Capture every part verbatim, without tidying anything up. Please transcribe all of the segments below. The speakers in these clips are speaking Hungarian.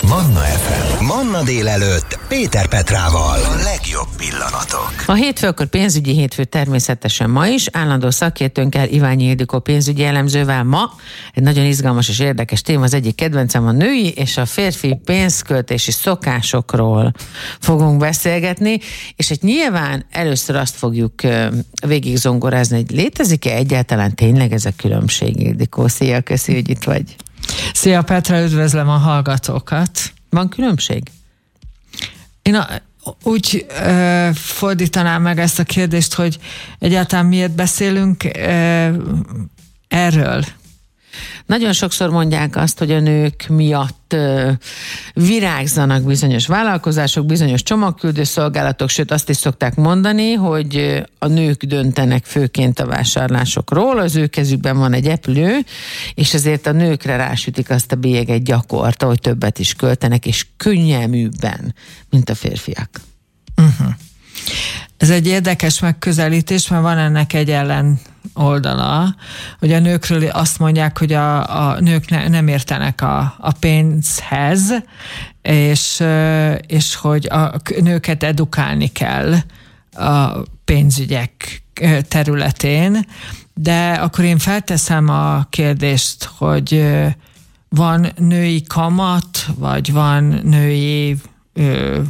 Manna ef em. Manna délelőtt Péter Petrával. A legjobb pillanatok. A hétfő, akkor pénzügyi hétfő természetesen ma is. Állandó szakértőnkkel, Iványi Ildikó pénzügyi elemzővel ma egy nagyon izgalmas és érdekes téma. Az egyik kedvencem a női és a férfi pénzköltési szokásokról fogunk beszélgetni, és egy nyilván először azt fogjuk végig zongorázni, hogy létezik-e egyáltalán tényleg ez a különbség, Ildikó? Szia, köszi, hogy itt vagy. Szia Petra, üdvözlöm a hallgatókat. Van különbség? Én a, úgy ö, fordítanám meg ezt a kérdést, hogy egyáltalán miért beszélünk ö, erről. Nagyon sokszor mondják azt, hogy a nők miatt ö, virágzanak bizonyos vállalkozások, bizonyos csomagküldő szolgálatok, sőt azt is szokták mondani, hogy a nők döntenek főként a vásárlásokról, az ő kezükben van egy eplő, és ezért a nőkre rásütik azt a bélyeget gyakorta, hogy többet is költenek, és könnyelműbben, mint a férfiak. Uh-huh. Ez egy érdekes megközelítés, mert van ennek egy ellen oldala, hogy a nőkről azt mondják, hogy a, a nők ne, nem értenek a, a pénzhez, és, és hogy a nőket edukálni kell a pénzügyek területén, de akkor én felteszem a kérdést, hogy van női kamat, vagy van női ö,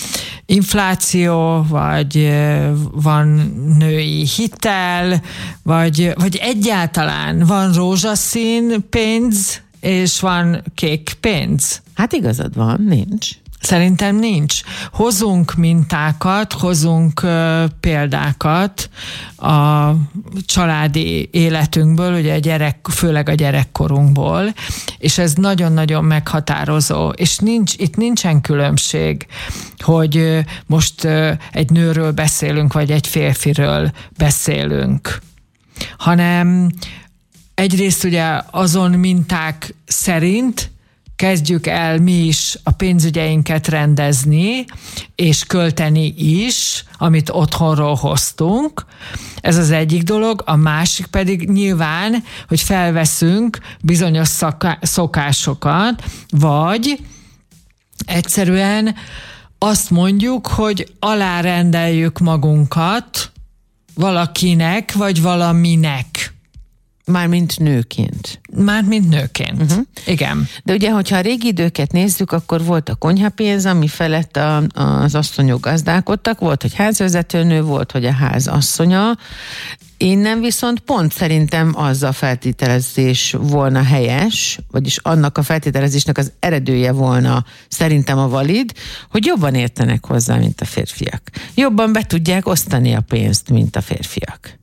infláció, vagy van női hitel, vagy, vagy egyáltalán van rózsaszín pénz, és van kék pénz. Hát igazad van, nincs. Szerintem nincs. Hozunk mintákat, hozunk uh, példákat a családi életünkből, ugye a gyerek, főleg a gyerekkorunkból, és ez nagyon-nagyon meghatározó, és nincs, itt nincsen különbség, hogy uh, most uh, egy nőről beszélünk, vagy egy férfiről beszélünk, hanem egyrészt ugye azon minták szerint kezdjük el mi is a pénzügyeinket rendezni, és költeni is, amit otthonról hoztunk. Ez az egyik dolog. A másik pedig nyilván, hogy felveszünk bizonyos szaká- szokásokat, vagy egyszerűen azt mondjuk, hogy alárendeljük magunkat valakinek, vagy valaminek. Mármint nőként. Mármint nőként. Uh-huh. Igen. De ugye, hogyha a régi időket nézzük, akkor volt a konyhapénz, ami felett a, az asszonyok gazdálkodtak, volt, hogy házvezetőnő, volt, hogy a ház asszonya. Innen viszont pont szerintem az a feltételezés volna helyes, vagyis annak a feltételezésnek az eredője volna szerintem a valid, hogy jobban értenek hozzá, mint a férfiak. Jobban be tudják osztani a pénzt, mint a férfiak.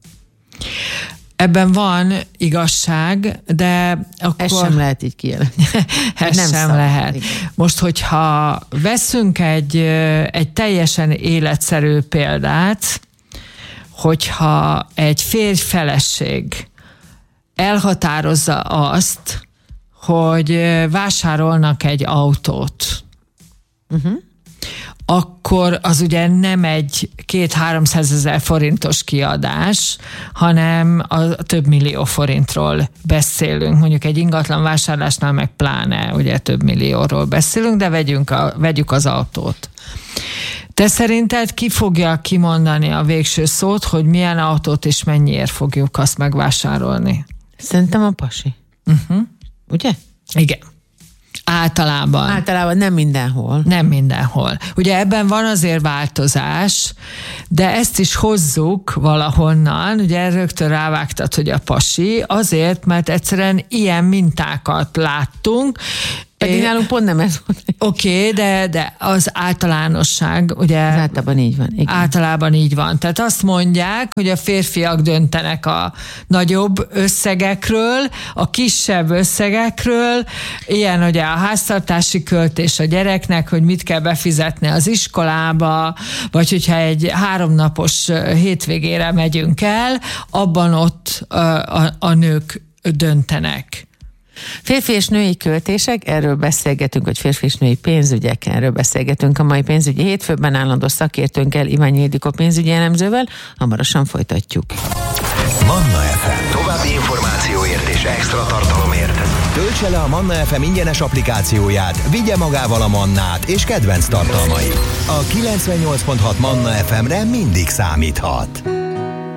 Ebben van igazság, de akkor... Ez sem lehet így kijelenteni. Ez nem sem lehet. Igen. Most, hogyha veszünk egy, egy teljesen életszerű példát, hogyha egy férj-feleség elhatározza azt, hogy vásárolnak egy autót, uh-huh. akkor az ugye nem egy két-háromszázezer forintos kiadás, hanem a több millió forintról beszélünk. Mondjuk egy ingatlan vásárlásnál meg pláne ugye több millióról beszélünk, de vegyünk a, vegyük az autót. Te szerinted ki fogja kimondani a végső szót, hogy milyen autót és mennyiért fogjuk azt megvásárolni? Szerintem a pasi. Uh-huh. Ugye? Igen. Általában. Általában nem mindenhol. Nem mindenhol. Ugye ebben van azért változás, de ezt is hozzuk valahonnan, ugye rögtön rávágtad, hogy a pasi, azért, mert egyszerűen ilyen mintákat láttunk. Pedig nálunk pont nem ez volt. Oké, okay, de, de az általánosság, ugye... Az általában így van. Igen. Általában így van. Tehát azt mondják, hogy a férfiak döntenek a nagyobb összegekről, a kisebb összegekről, ilyen ugye a háztartási költés a gyereknek, hogy mit kell befizetni az iskolába, vagy hogyha egy háromnapos hétvégére megyünk el, abban ott a, a, a nők döntenek. Férfi és női költések, erről beszélgetünk, hogy férfi és női pénzügyek, erről beszélgetünk a mai pénzügyi hétfőben állandó szakértőnkkel, Iványi Ildikó pénzügyi elemzővel, hamarosan folytatjuk. Manna ef em. További információért és extra tartalomért Töltse le a Manna ef em ingyenes applikációját, vigye magával a Mannát és kedvenc tartalmait. A kilencvennyolc pont hat Manna ef emre mindig számíthat.